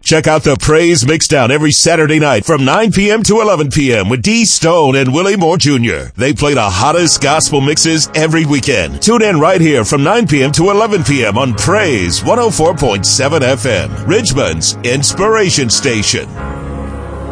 Check out the Praise Mixdown every Saturday night from 9 p.m. to 11 p.m. with D. Stone and Willie Moore Jr. They play the hottest gospel mixes every weekend. Tune in right here from 9 p.m. to 11 p.m. on Praise 104.7 FM, Richmond's Inspiration Station.